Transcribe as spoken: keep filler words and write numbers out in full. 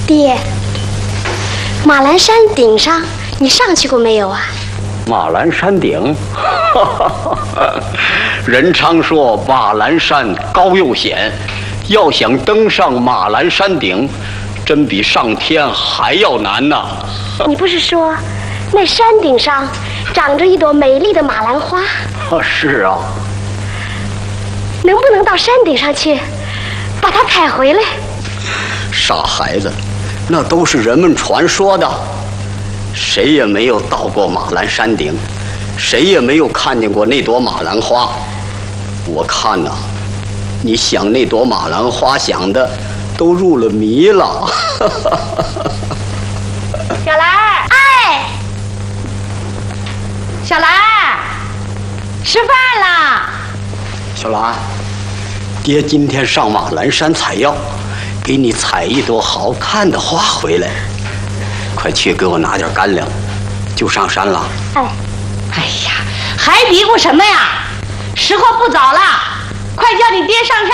爹，马栏山顶上你上去过没有啊？ 马栏山顶，人常说马栏山高又险，要想登上马栏山顶，真比上天还要难呐、啊。 你不是说那山顶上长着一朵美丽的马兰花？ 啊，是啊。 能不能到山顶上去，把它采回来？ 傻孩子，那都是人们传说的，谁也没有到过马栏山顶，谁也没有看见过那朵马兰花。我看呐、啊，你想那朵马兰花想的都入了迷了。 小兰， 哎， 小兰，吃饭啦！ 小兰，爹今天上马栏山采药，给你采一朵好看的花回来，快去给我拿点干粮，就上山了。 哎， 哎呀，还嘀咕什么呀？时候不早了，快叫你爹上山。